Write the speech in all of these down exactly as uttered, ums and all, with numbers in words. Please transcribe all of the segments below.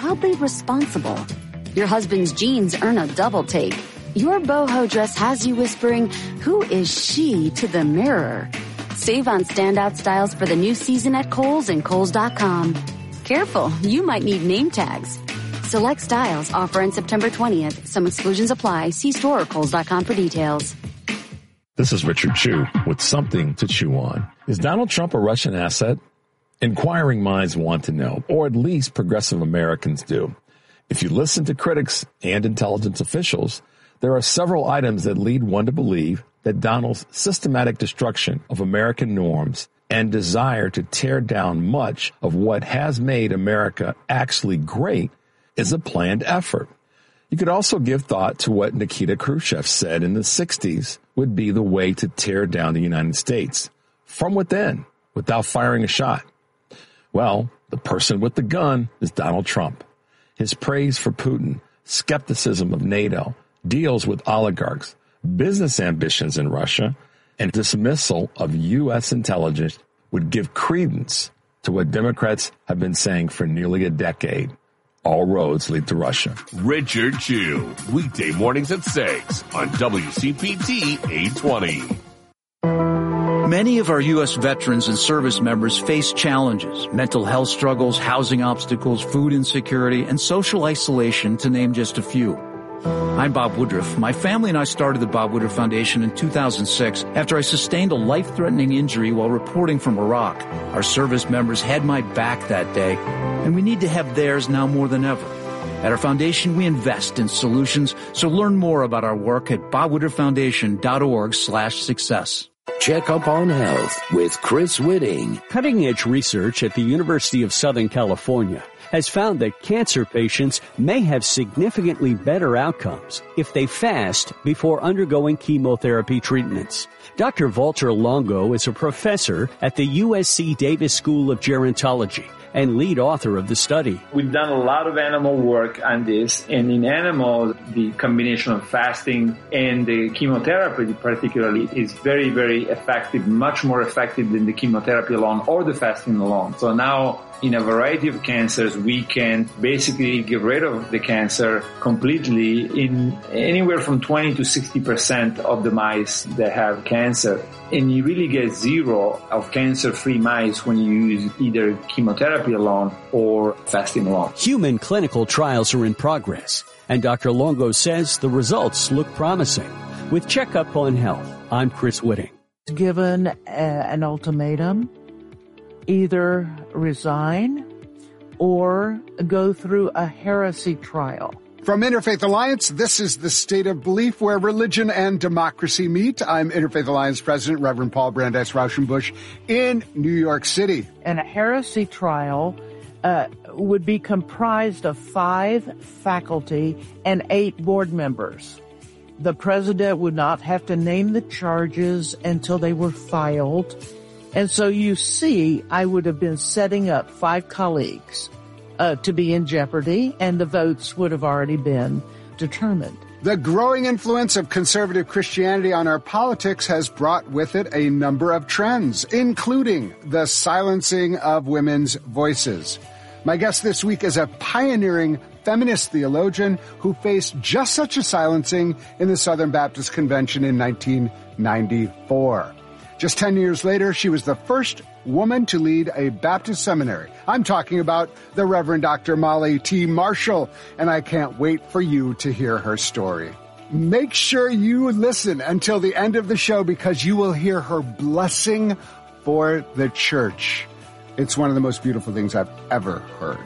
oddly responsible. Your husband's jeans earn a double take. Your boho dress has you whispering, "Who is she?" to the mirror. Save on standout styles for the new season at Kohl's and Kohl's dot com. Careful, you might need name tags. Select styles offer on September twentieth. Some exclusions apply. See store or Kohl's dot com for details. This is Richard Chu with something to chew on. Is Donald Trump a Russian asset? Inquiring minds want to know, or at least progressive Americans do. If you listen to critics and intelligence officials, there are several items that lead one to believe that Donald's systematic destruction of American norms and desire to tear down much of what has made America actually great is a planned effort. You could also give thought to what Nikita Khrushchev said in the sixties would be the way to tear down the United States from within without firing a shot. Well, the person with the gun is Donald Trump. His praise for Putin, skepticism of NATO, deals with oligarchs, business ambitions in Russia, and dismissal of U S intelligence would give credence to what Democrats have been saying for nearly a decade. All roads lead to Russia. Richard Chu, weekday mornings at six on W C P T eight twenty. Many of our U S veterans and service members face challenges, mental health struggles, housing obstacles, food insecurity, and social isolation, to name just a few. I'm Bob Woodruff. My family and I started the Bob Woodruff Foundation in two thousand six after I sustained a life-threatening injury while reporting from Iraq. Our service members had my back that day, and we need to have theirs now more than ever. At our foundation, we invest in solutions, so learn more about our work at bob woodruff foundation dot org slash success. Check Up on Health with Chris Whitting. Cutting-edge research at the University of Southern California has found that cancer patients may have significantly better outcomes if they fast before undergoing chemotherapy treatments. Doctor Walter Longo is a professor at the U S C Davis School of Gerontology and lead author of the study. We've done a lot of animal work on this, and in animals, the combination of fasting and the chemotherapy particularly is very, very effective, much more effective than the chemotherapy alone or the fasting alone. So now, in a variety of cancers, we can basically get rid of the cancer completely in anywhere from twenty to sixty percent of the mice that have cancer. And you really get zero of cancer-free mice when you use either chemotherapy alone or fasting alone. Human clinical trials are in progress, and Doctor Longo says the results look promising. With Checkup on Health, I'm Chris Whitting. Given a, an ultimatum, either resign or go through a heresy trial. From Interfaith Alliance, this is the State of Belief, where religion and democracy meet. I'm Interfaith Alliance President Reverend Paul Brandeis Rauschenbusch in New York City. And a heresy trial uh, would be comprised of five faculty and eight board members. The president would not have to name the charges until they were filed. And so you see, I would have been setting up five colleagues uh, to be in jeopardy, and the votes would have already been determined. The growing influence of conservative Christianity on our politics has brought with it a number of trends, including the silencing of women's voices. My guest this week is a pioneering feminist theologian who faced just such a silencing in the Southern Baptist Convention in nineteen ninety-four. Just ten years later, she was the first woman to lead a Baptist seminary. I'm talking about the Reverend Doctor Molly T. Marshall, and I can't wait for you to hear her story. Make sure you listen until the end of the show, because you will hear her blessing for the church. It's one of the most beautiful things I've ever heard.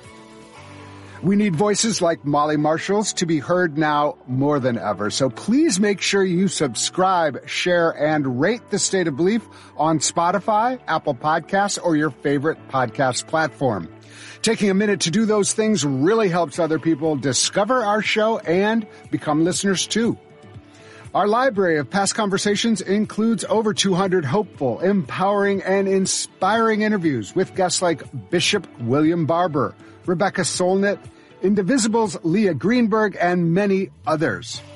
We need voices like Molly Marshall's to be heard now more than ever. So please make sure you subscribe, share, and rate The State of Belief on Spotify, Apple Podcasts, or your favorite podcast platform. Taking a minute to do those things really helps other people discover our show and become listeners too. Our library of past conversations includes over two hundred hopeful, empowering, and inspiring interviews with guests like Bishop William Barber, Rebecca Solnit, Indivisible's Leah Greenberg, and many others.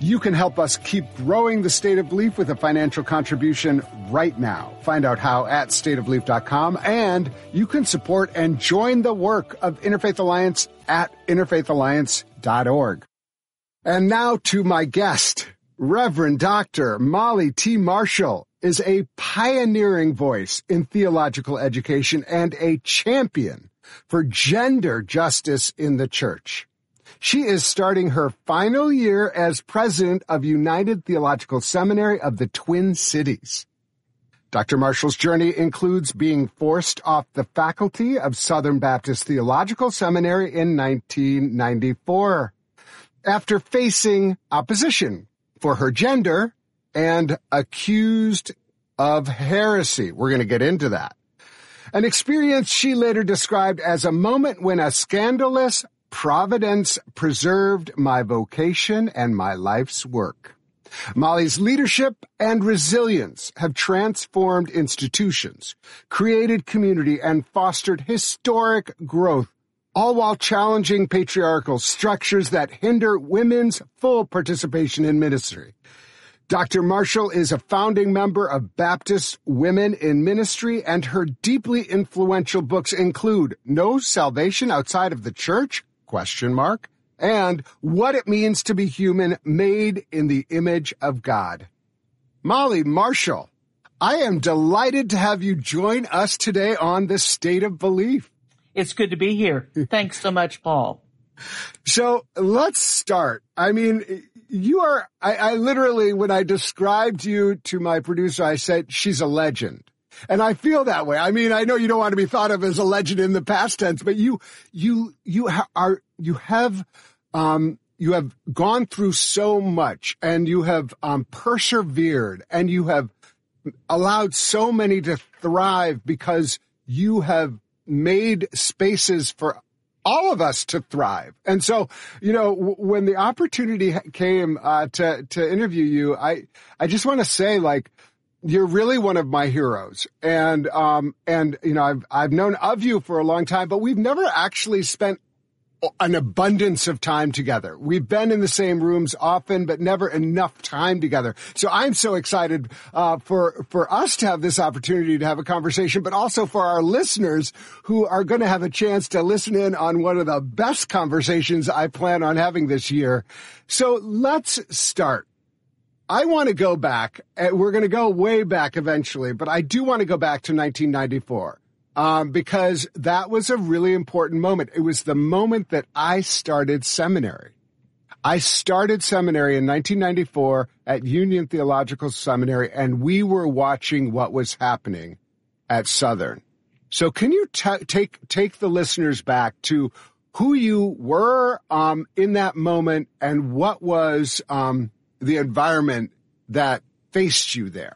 You can help us keep growing the State of Belief with a financial contribution right now. Find out how at state of belief dot com, and you can support and join the work of Interfaith Alliance at interfaith alliance dot org. And now to my guest. Reverend Doctor Molly T. Marshall is a pioneering voice in theological education and a champion for gender justice in the church. She is starting her final year as president of United Theological Seminary of the Twin Cities. Doctor Marshall's journey includes being forced off the faculty of Southern Baptist Theological Seminary in nineteen ninety-four after facing opposition for her gender and accused of heresy. We're going to get into that. An experience she later described as a moment when a scandalous providence preserved my vocation and my life's work. Molly's leadership and resilience have transformed institutions, created community, and fostered historic growth, all while challenging patriarchal structures that hinder women's full participation in ministry. Doctor Marshall is a founding member of Baptist Women in Ministry, and her deeply influential books include No Salvation Outside of the Church? Question mark, and What It Means to Be Human, Made in the Image of God. Molly Marshall, I am delighted to have you join us today on The State of Belief. It's good to be here. Thanks so much, Paul. So let's start. I mean, you are, I, I literally, when I described you to my producer, I said, she's a legend. And I feel that way. I mean, I know you don't want to be thought of as a legend in the past tense, but you, you, you ha- are, you have, um, you have gone through so much, and you have, um, persevered, and you have allowed so many to thrive because you have made spaces for all of us to thrive. And so, you know, w- when the opportunity came uh, to to interview you, I I just want to say, like, you're really one of my heroes. And um and you know, I've I've known of you for a long time, but we've never actually spent an abundance of time together. We've been in the same rooms often, but never enough time together. So I'm so excited uh, for for us to have this opportunity to have a conversation, but also for our listeners who are going to have a chance to listen in on one of the best conversations I plan on having this year. So let's start. I want to go back, and we're going to go way back eventually, but I do want to go back to nineteen ninety-four. Um, because that was a really important moment. It was the moment that I started seminary. I started seminary in nineteen ninety-four at Union Theological Seminary, and we were watching what was happening at Southern. So can you t- take take the listeners back to who you were um, in that moment, and what was um, the environment that faced you there?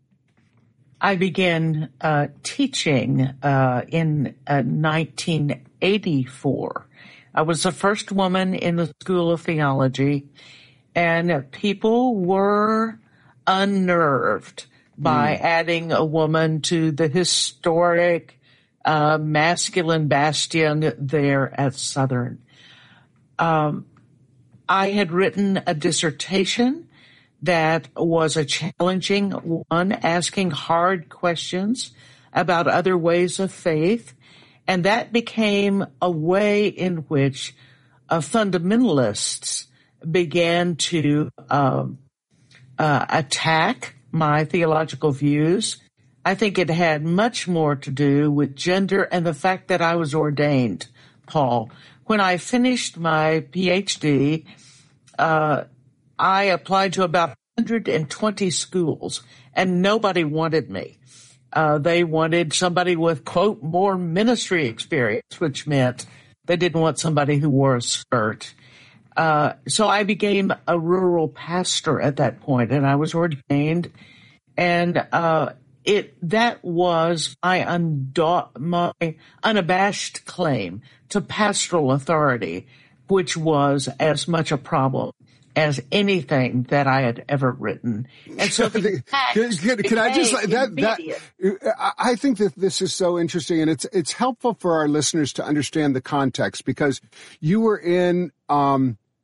I began uh, teaching uh, in uh, nineteen eighty-four. I was the first woman in the School of Theology, and people were unnerved by mm. adding a woman to the historic uh, masculine bastion there at Southern. Um, I had written a dissertation that was a challenging one, asking hard questions about other ways of faith. And that became a way in which uh, fundamentalists began to um, uh, attack my theological views. I think it had much more to do with gender and the fact that I was ordained, Paul. When I finished my P H D, uh, I applied to about one hundred twenty schools, and nobody wanted me. Uh, they wanted somebody with, quote, more ministry experience, which meant they didn't want somebody who wore a skirt. Uh, so I became a rural pastor at that point, and I was ordained. And uh, it that was my, undo- my unabashed claim to pastoral authority, which was as much a problem as anything that I had ever written. And so the can, can, can I just that, that I think that this is so interesting, and it's it's helpful for our listeners to understand the context, because you were in um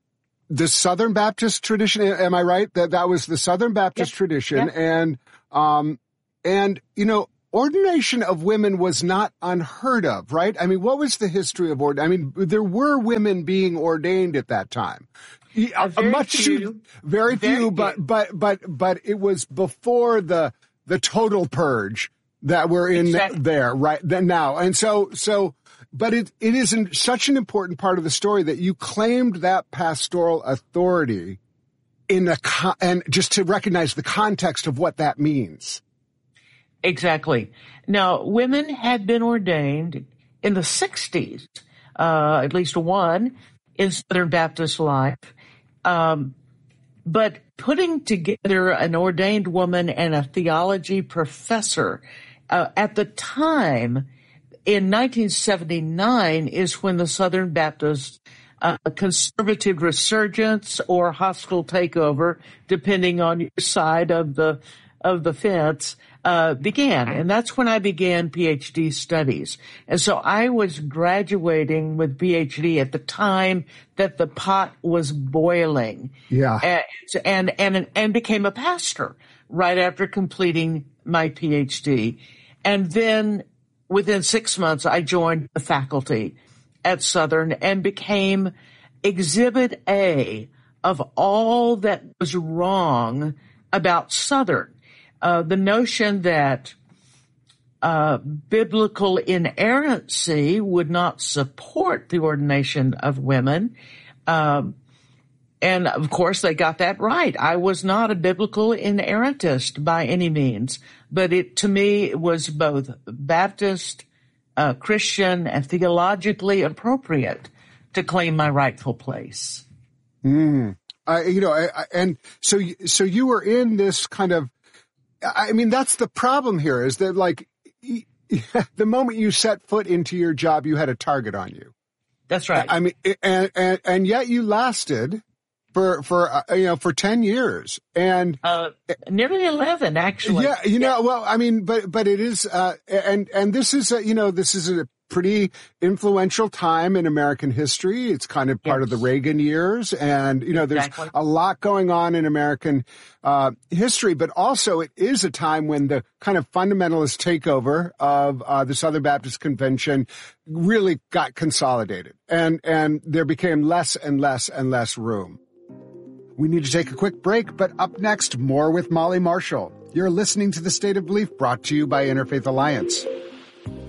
the Southern Baptist tradition. Am I right? That that was the Southern Baptist yeah. tradition. Yeah. And, um, and, you know, ordination of women was not unheard of, right? I mean, what was the history of ordination? I mean, there were women being ordained at that time. Uh, very much few. Very, Very few, few. but, but, but, but it was before the, the total purge that we're in Exactly. there right then now. And so, so, but it, it is an, such an important part of the story that you claimed that pastoral authority in a, con- and just to recognize the context of what that means. Exactly. Now, women had been ordained in the sixties, uh, at least one in Southern Baptist life. Um, but putting together an ordained woman and a theology professor, uh, at the time in nineteen seventy-nine is when the Southern Baptist uh, conservative resurgence or hostile takeover, depending on your side of the of the fence, uh, began. And that's when I began PhD studies. And so I was graduating with PhD at the time that the pot was boiling. Yeah. And, and, and, and became a pastor right after completing my PhD. And then within six months, I joined the faculty at Southern and became Exhibit A of all that was wrong about Southern. Uh, the notion that uh, biblical inerrancy would not support the ordination of women. Um, and, of course, they got that right. I was not a biblical inerrantist by any means, but it, to me, it was both Baptist, uh, Christian, and theologically appropriate to claim my rightful place. Mm. Uh, you know, I, I, and so, so you were in this kind of, I mean, that's the problem here is that, like, the moment you set foot into your job, you had a target on you. That's right. I mean, and, and, and yet you lasted for, for, uh, you know, for ten years and, uh, nearly eleven, actually. Yeah. You know, yeah. well, I mean, but, but it is, uh, and, and this is, a, you know, this is a pretty influential time in American history. It's kind of part yes. of the Reagan years. And, you know, exactly. there's a lot going on in American uh history, but also it is a time when the kind of fundamentalist takeover of uh the Southern Baptist Convention really got consolidated. And, and there became less and less and less room. We need to take a quick break, but up next, more with Molly Marshall. You're listening to The State of Belief, brought to you by Interfaith Alliance.